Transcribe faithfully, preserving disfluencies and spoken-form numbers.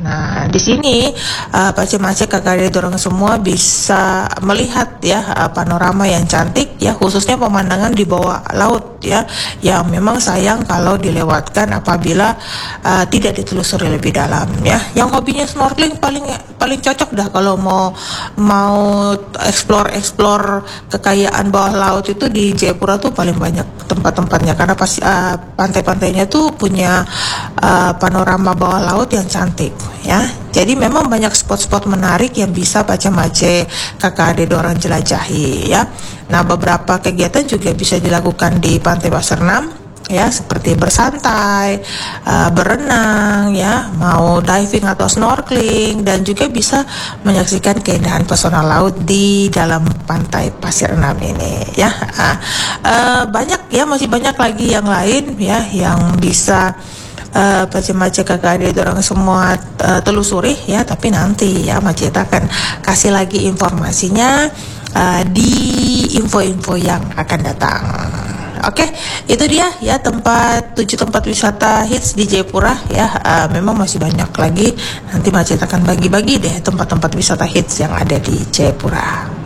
Nah, di sini uh, Pace-Mace kakak adik dorong semua bisa melihat ya uh, panorama yang cantik ya, khususnya pemandangan di bawah laut ya, yang memang sayang kalau dilewatkan apabila uh, tidak ditelusuri lebih dalam ya. Yang hobinya snorkeling paling paling cocok dah kalau mau mau explore explore kekayaan bawah laut itu di Jayapura tuh paling banyak tempat-tempatnya, karena pas uh, pantai-pantainya tuh punya uh, panorama bawah laut yang cantik ya. Jadi memang banyak spot-spot menarik yang bisa Pace-Mace kakak adik dorang jelajahi ya. Nah, beberapa kegiatan juga bisa dilakukan di Pantai Pasir Enam ya, seperti bersantai, uh, berenang ya, mau diving atau snorkeling, dan juga bisa menyaksikan keindahan pesona laut di dalam Pantai Pasir Enam ini ya. Uh, uh, banyak ya, masih banyak lagi yang lain ya yang bisa Uh, Pace-Mace kakak adik orang semua uh, telusuri ya, tapi nanti ya Mace akan kasih lagi informasinya uh, di info-info yang akan datang. Oke, itu dia ya tempat tujuh tempat wisata hits di Jayapura ya. Uh, memang masih banyak lagi, nanti Mace akan bagi-bagi deh tempat-tempat wisata hits yang ada di Jayapura.